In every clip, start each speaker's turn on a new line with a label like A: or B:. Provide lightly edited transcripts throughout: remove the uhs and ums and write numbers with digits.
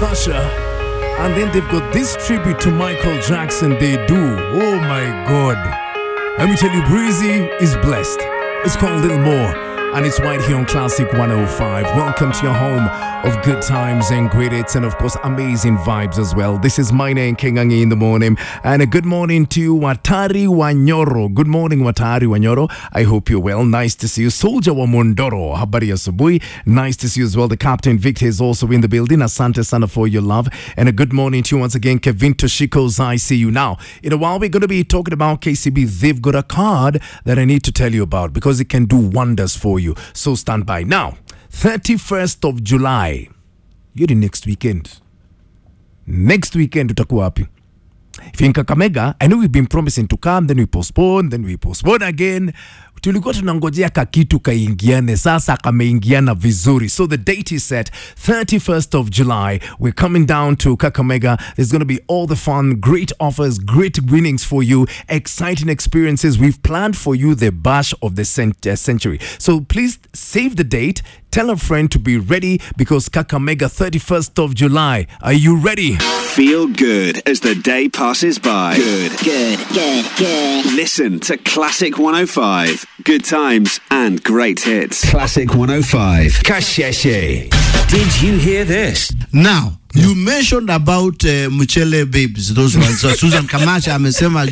A: Usher. And then they've got this tribute to Michael Jackson. They do. Oh my God. Let me tell you, Breezy is blessed. It's called Little More. And it's right here on Classic 105. Welcome to your home of good times and great hits and, of course, amazing vibes as well. This is my name, Kingangi in the morning. And a good morning to Watari Wanyoro. Good morning, Watari Wanyoro. I hope you're well. Nice to see you. Soldier wa Mondoro. Habari ya asubuhi. Nice to see you as well. The Captain Victor is also in the building. Asante sana for your love. And a good morning to you once again, Kevin Toshiko's I See You Now. In a while, we're going to be talking about KCB. They've got a card that I need to tell you about because it can do wonders for you. So stand by. Now, 31st of July. You're the next weekend. Next weekend, utakuwa wapi? If you're in Kakamega, I know we've been promising to come, then we postpone again. Tulikuwa tunangojea kakitu kaingiane, sasa kameingiana vizuri. So the date is set, 31st of July. We're coming down to Kakamega. There's going to be all the fun, great offers, great winnings for you, exciting experiences. We've planned for you the bash of the century. So please save the date. Tell a friend to be ready because Kakamega, 31st of July. Are you ready?
B: Feel good as the day passes by. Good. Listen to Classic 105. Good times and great hits. Classic 105. Kasheshe. Did you hear this?
C: Now, you mentioned about Mchele Babes. Those ones. So Susan Kamacha amesema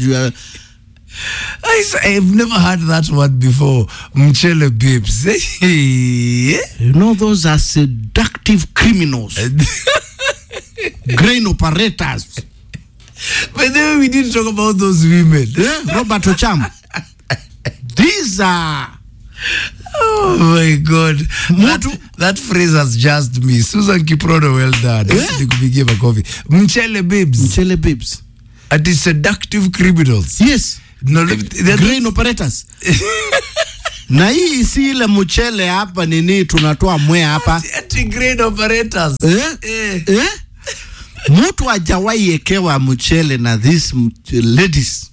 A: I've never heard that word before. Mchele Babes.
C: You know, those are seductive criminals. Grain operators.
A: But then we didn't talk about those women.
C: Robert Ocham. These are...
A: Oh my God. That phrase has just me. Susan Kiprono, well done. Give a coffee. Mchele Babes. And the seductive criminals.
C: Yes. No, grain operators. Na hii si ile mchele hapa nini tunatoa mwea hapa.
A: Ati grain operators.
C: Mtu hajawahi ekewa mchele na these ladies.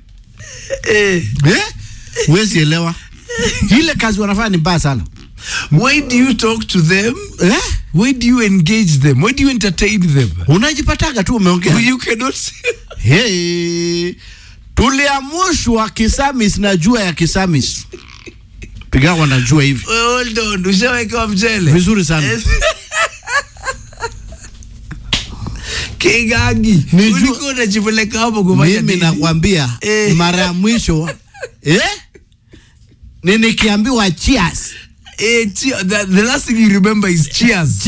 C: Wezi elewa. Ile kazi wanafanya ni mbaya sana.
A: Why do you talk to them? Why do you engage them? Why do you entertain them?
C: Unajipataga tu umeongea.
A: You cannot say.
C: Tuliamushwa Kisamis na jua ya Kisamis. Piga wanajua hivi.
A: Hold on, ushaweka mchele.
C: Vizuri sana.
A: Kingangi, ulikuwa unajipeleka hapo kufanya nini?
C: Mimi nakwambia mara ya mwisho nikiambiwa cheers.
A: The last thing you remember is cheers.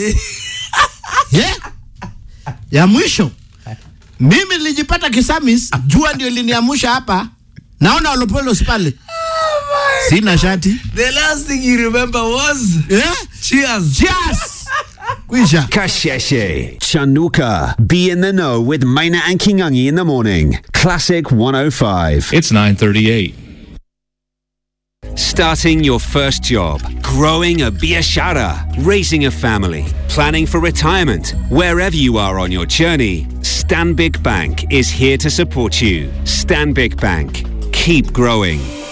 C: Ya mwisho mimi nilijipata Kisamis, jua ndio liniamusha hapa. Naona Olopolo pale. Sina shati.
A: The last thing you remember was cheers.
C: Kwisha.
B: Kasheshe. Chanuka. Be in the know with Maina and Kingangi in the morning. Classic 105.
D: It's 9:38.
B: Starting your first job, growing a biashara, raising a family, planning for retirement. Wherever you are on your journey, Stanbic Bank is here to support you. Stanbic Bank. Keep growing.